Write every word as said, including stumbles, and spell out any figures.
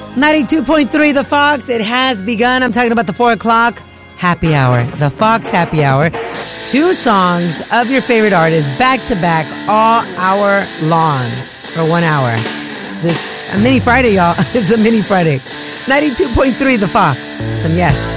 ninety-two point three The Fox. It has begun. I'm talking about the four o'clock happy hour. The Fox happy hour. Two songs of your favorite artists back to back all hour long for one hour. This a mini Friday, y'all. It's a mini Friday. ninety-two point three The Fox. Some yes.